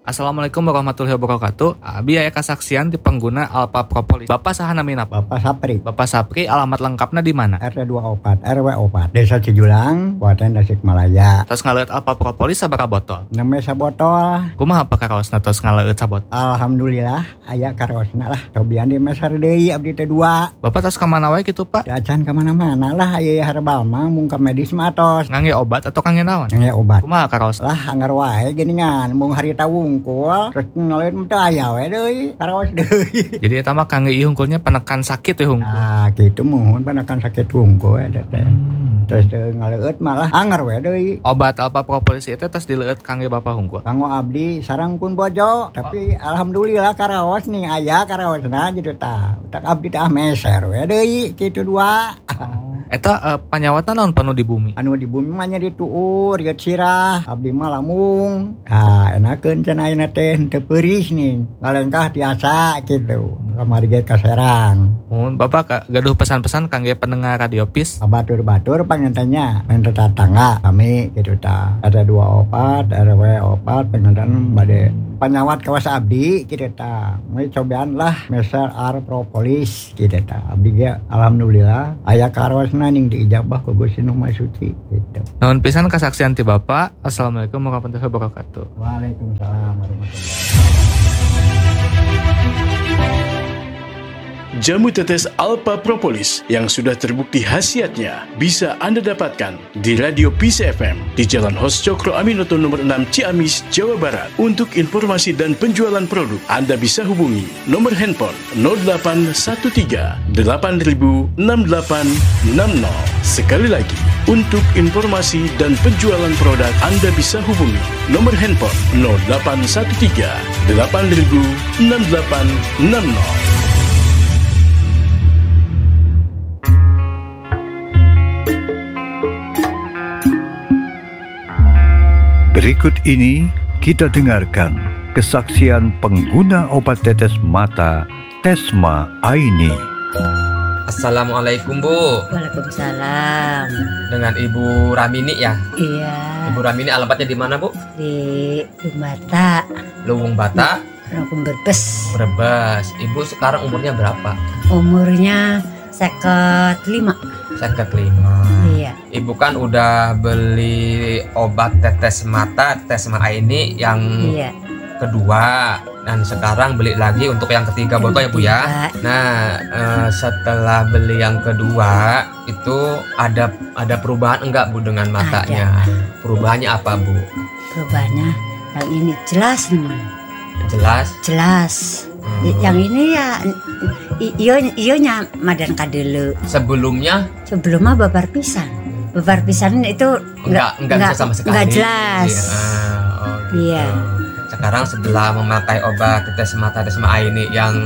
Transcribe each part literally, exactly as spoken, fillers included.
Assalamualaikum warahmatullahi wabarakatuh. Abi aya kasaksian di pengguna Alpha Propolis. Bapak saha namina? Bapak Sapri. Bapak Sapri, alamat lengkapnya di mana? R T dua puluh empat R W empat Desa Cijulang, Kabupaten Tasikmalaya. Tos ngaleut Alpha Propolis sabaraha botol? Nembe sabotol. Kumaha apa karaosna tos ngaleut sabotol? Alhamdulillah aya karaosna lah. Cobian di mesar deui abdi teh dua. Bapak tos ka mana wae kitu, Pak? Acan ka mana-mana lah aya herbal mah mung ka medis mah tos. Ngangge obat atau kangge naon? Ngangge obat. Kumaha karaosna? Lah anggar wae geuningan mung harita wungkul terus ngaleut mah teu aya we deui karaos deui. Jadi eta mah kangge ieu hungkulnya penekan sakit ya hungkul. Ah kitu muhun penekan sakit wungkul eta teh. Terus ngaleut malah anggar we deui. Obat Alpha Propolis itu tos dileueut kangge Bapak hungkul. Kanggo abdi sareng pun bojo, tapi alhamdulillah karaos nih aya karaosna gitu tah. Tak abdi teh meser we deui kitu dua. Eta uh, panyawatan naon penuh di bumi? Anu di bumi mah nya di tuur, geut sirah, abdi mah lamung. Ah, enakeun cenah ayeuna teh teu peurih nih. Ngalengkah tiasa kitu. Kamari ge kaserang. Mun Bapak gaduh pesan-pesan kangge pendengar Radio Pis. Batur-batur pangantennya, men tetangga kami kitu tah. Ada dua opat, R W opat penganten bade panyawat kawas abdi kitu tah. Mei cobaan lah meser R Propolis kitu tah. Abdi ge alhamdulillah aya karosna ning diijabah ku Gusti Nu Maha Suci gitu. Nuhun pisan kasaksian ti Bapak. Assalamualaikum warahmatullahi wabarakatuh. Waalaikumsalam warahmatullahi wabarakatuh. Jamu tetes Alpha Propolis yang sudah terbukti khasiatnya bisa Anda dapatkan di Radio Peace F M di Jalan Hos Cokro Aminoto nomor enam Ciamis, Jawa Barat. Untuk informasi dan penjualan produk, Anda bisa hubungi nomor handphone nol delapan satu tiga delapan nol enam delapan enam nol. Sekali lagi, untuk informasi dan penjualan produk, Anda bisa hubungi nomor handphone nol delapan satu tiga delapan nol enam delapan enam nol. Berikut ini kita dengarkan kesaksian pengguna obat tetes mata Tesma Aini. Assalamualaikum Bu. Waalaikumsalam. Dengan Ibu Ramini ya? Iya. Ibu Ramini alamatnya di mana Bu? Di Bata. Luwung Bata. Luwung Brebes. Brebes. Ibu sekarang umurnya berapa? Umurnya seket lima. Seket lima. Iya. Ibu kan udah beli obat tetes mata Tesma Aini yang iya. kedua, dan sekarang beli lagi untuk yang ketiga botol ya Bu ya. Nah eh, setelah beli yang kedua itu ada ada perubahan enggak Bu dengan matanya? Ada. Perubahannya apa Bu? Perubahannya yang ini jelas nih. Jelas. Jelas. Hmm. Yang ini ya iyo iyonya madan kadelu. Sebelumnya? Sebelumnya babar pisan. Babar pisan itu enggak enggak, enggak sama sekali. Enggak jelas. Iya. Oh, gitu. Iya. Sekarang setelah memakai obat tetes mata Tesma Aini yang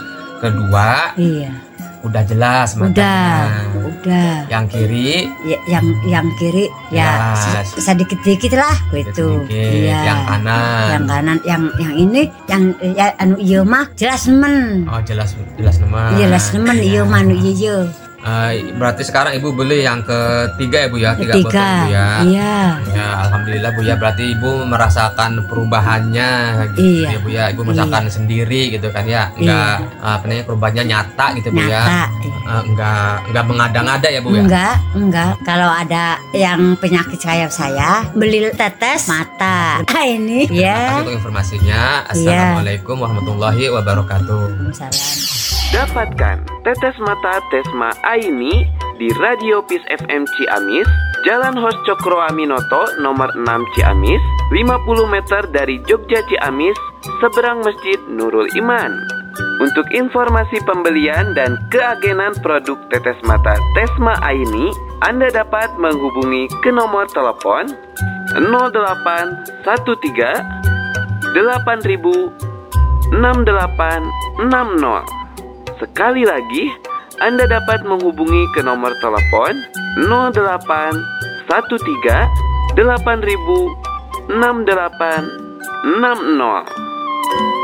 kedua, iya. Udah jelas matanya. Udah, udah. Yang kiri, ya, yang yang kiri ya yes. sedikit-sedikit lah gitu. Iya. Yang kanan. Yang kanan, yang yang ini yang ya, anu ieu mah jelas nemen. Oh, jelas jelas nemen. Jelas nemen ieu mah anu ieu. Uh, berarti sekarang Ibu beli yang ketiga ya Bu ya, tiga ketiga. botol Bu ya. Iya. Ya alhamdulillah Bu ya, berarti Ibu merasakan perubahannya gitu iya. ya Bu ya. Ibu merasakan iya. sendiri gitu kan ya, enggak iya. apa namanya perubahannya nyata gitu Bu nyata, ya. Iya. Uh, enggak enggak mengada-ngada ya Bu ya. Enggak, enggak. Kalau ada yang penyakit kayak saya, beli tetes mata. Ah ini ya. Terima kasih untuk informasinya. Assalamualaikum iya. warahmatullahi wabarakatuh. Waalaikumsalam. Dapatkan tetes mata Tesma Aini di Radio Peace F M Ciamis, Jalan Hos Cokro Aminoto nomor enam Ciamis, lima puluh meter dari Jogja Ciamis, seberang Masjid Nurul Iman. Untuk informasi pembelian dan keagenan produk tetes mata Tesma Aini, Anda dapat menghubungi ke nomor telepon nol delapan satu tiga delapan enam delapan enam nol. Sekali lagi, Anda dapat menghubungi ke nomor telepon nol delapan satu tiga delapan enam delapan enam nol.